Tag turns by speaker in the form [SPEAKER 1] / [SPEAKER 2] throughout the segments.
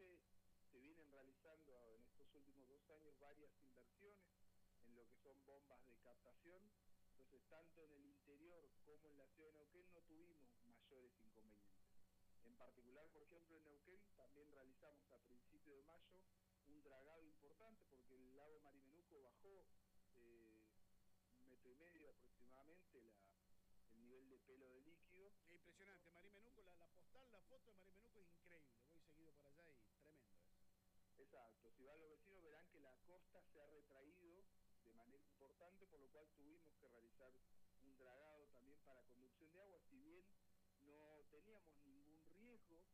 [SPEAKER 1] Actualmente se vienen realizando en estos últimos 2 años varias inversiones en lo que son bombas de captación. Entonces, tanto en el interior como en la ciudad de Neuquén no tuvimos mayores inconvenientes. En particular, por ejemplo, en Neuquén también realizamos a principios de mayo un dragado importante porque el lago Marimenuco bajó 1,5 metros aproximadamente el nivel de pelo de líquido.
[SPEAKER 2] Es impresionante, Marimenuco, la postal, la foto de Marimenuco es increíble. Voy seguido por allá y tremendo es.
[SPEAKER 1] Exacto, si van los vecinos verán que la costa se ha retraído de manera importante, por lo cual tuvimos que realizar un dragado también para conducción de agua, si bien no teníamos ningún riesgo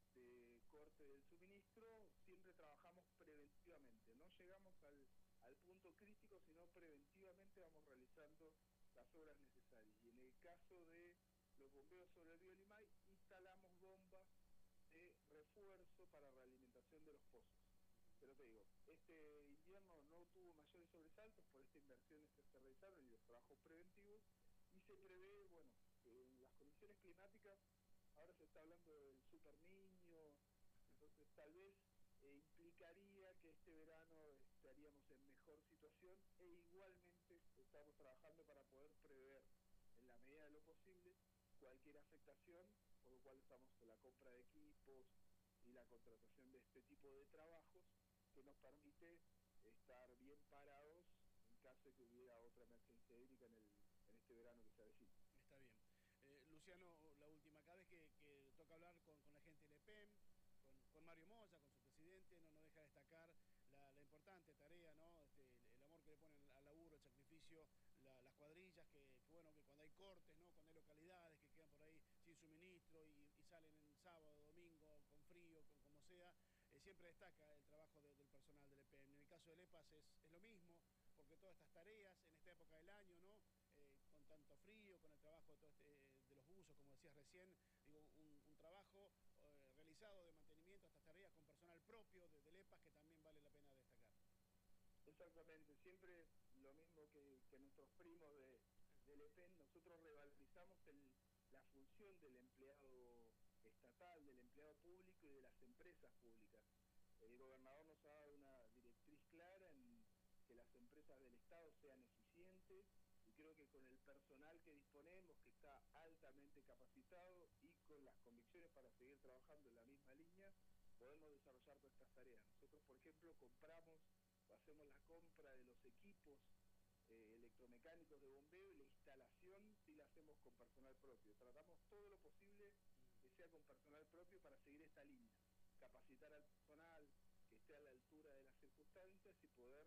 [SPEAKER 1] de corte del suministro, siempre trabajamos preventivamente, no llegamos al punto crítico, sino preventivamente vamos realizando las obras necesarias. Y en el caso de los bombeos sobre el río Limay, instalamos bombas de refuerzo para realimentación de los pozos. Pero te digo, este invierno no tuvo mayores sobresaltos por estas inversiones que se realizaron y los trabajos preventivos, y se prevé, bueno, que en las condiciones climáticas, ahora se está hablando del super niño, entonces tal vez implicaría que este verano estaríamos en mejor situación, e igualmente estamos trabajando para poder prever en la medida de lo posible cualquier afectación, por lo cual estamos con la compra de equipos y la contratación de este tipo de trabajos que nos permite estar bien parados en caso de que hubiera otra emergencia hídrica en este verano que se avecina.
[SPEAKER 2] Está bien. Luciano, la última, cada vez que toca hablar con la gente del EPEM, con Mario Moya, con su presidente, no deja de destacar la importante tarea, ¿no? El amor que le ponen al laburo, el sacrificio, las cuadrillas, bueno, que cuando hay cortes, ¿no? Cuando hay localidades que quedan por ahí sin suministro y salen en sábado, domingo, con frío, como sea, siempre destaca el trabajo del personal del EPEM. En el caso del EPAS es lo mismo, porque todas estas tareas en esta época del año, ¿no? Con tanto frío, con el trabajo de los buzos, como decías recién, digo, un trabajo realizado de mantenimiento a estas tareas con personal propio del EPAS que también vale la pena destacar.
[SPEAKER 1] Exactamente, siempre lo mismo que nuestros primos del EPEN, nosotros revalorizamos la función del empleado estatal, del empleado público y de las empresas públicas. El gobernador nos ha dado una directriz clara en que las empresas del Estado sean eficientes, y creo que con el personal que disponemos, que está altamente capacitado y con las convicciones para seguir trabajando en la misma línea, podemos desarrollar todas estas tareas. Nosotros, por ejemplo, compramos o hacemos la compra de los equipos electromecánicos de bombeo, y la instalación sí la hacemos con personal propio. Tratamos todo lo posible que sea con personal propio para seguir esta línea, capacitar al personal, que esté a la altura de las circunstancias y poder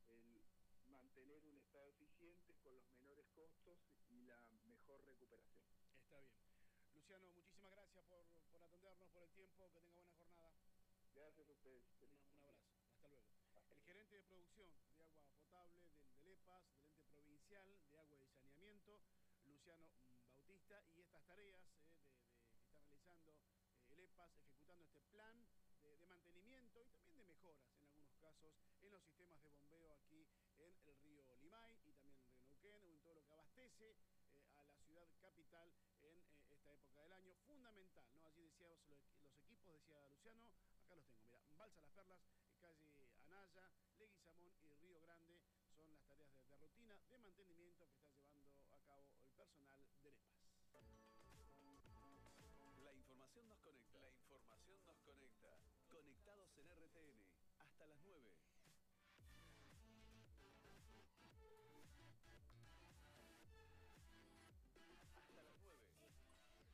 [SPEAKER 1] mantener un estado eficiente con los menores costos y la mejor recuperación.
[SPEAKER 2] Está bien. Luciano, muchísimas gracias por atendernos, por el tiempo, que tenga buena jornada.
[SPEAKER 1] Gracias a ustedes.
[SPEAKER 2] Un abrazo, hasta luego. El gerente de producción de agua potable del EPAS, del ente provincial de agua y saneamiento, Luciano Bautista, y estas tareas que está realizando el EPAS, ejecutando este plan de mantenimiento y también de mejoras en algunos casos en los sistemas de bombeo aquí en el río Limay y también en el río Neuquén, o en todo lo que abastece a la ciudad capital en esta época del año. Fundamental, ¿no? Allí decíamos los equipos, decía Luciano, acá los tengo, mira, Balsa Las Perlas, calle Anaya, Leguizamón y Río Grande son las tareas de rutina de mantenimiento que está llevando a cabo el personal del EPAS.